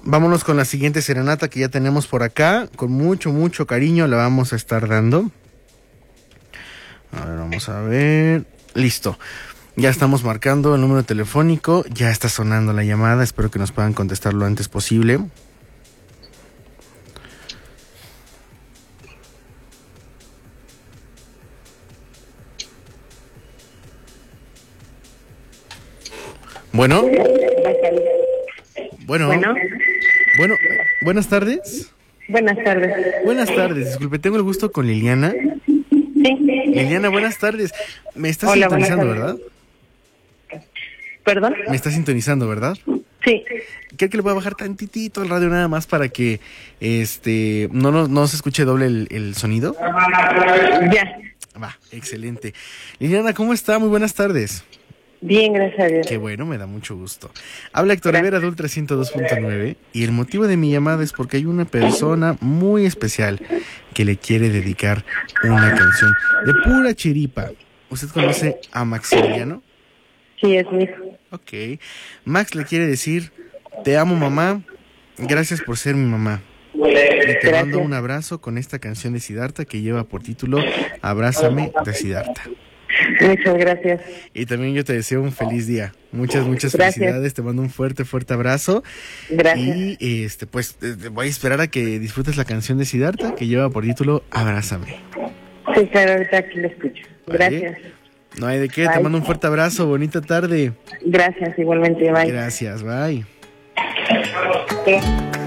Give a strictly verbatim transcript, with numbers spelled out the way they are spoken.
vámonos con la siguiente serenata que ya tenemos por acá. Con mucho, mucho cariño la vamos a estar dando. A ver, vamos a ver. Listo. Ya estamos marcando el número telefónico. Ya está sonando la llamada. Espero que nos puedan contestar lo antes posible. Bueno. Bueno. Bueno. Bueno, buenas tardes. Buenas tardes. Buenas tardes. Disculpe, tengo el gusto con Liliana. Sí. Liliana, buenas tardes. Me estás Hola, sintonizando, buenas ¿verdad? ¿Perdón? Me estás sintonizando, ¿verdad? Sí. Creo que le voy a bajar tantitito el radio nada más para que este no no, no se escuche doble el, el sonido. Ya. Va, excelente. Liliana, ¿cómo está? Muy buenas tardes. Bien, gracias a Dios. Qué bueno, me da mucho gusto. Habla Héctor Rivera de Ultra ciento dos punto nueve y el motivo de mi llamada es porque hay una persona muy especial que le quiere dedicar una canción de pura chiripa. ¿Usted conoce a Maximiliano? Sí, es mi hijo. Ok. Max le quiere decir, te amo mamá, gracias por ser mi mamá. Y te Gracias. mando un abrazo con esta canción de Siddhartha que lleva por título Abrázame de Siddhartha. Muchas gracias. Y también yo te deseo un feliz día. Muchas, muchas Gracias. felicidades. Te mando un fuerte, fuerte abrazo. Gracias. Y este, pues eh, voy a esperar a que disfrutes la canción de Siddhartha que lleva por título Abrázame. Sí, claro, ahorita aquí lo escucho. ¿Vale? Gracias. No hay de qué, te Bye. mando un fuerte abrazo. Bonita tarde. Gracias, igualmente. Bye. Gracias, bye. Sí.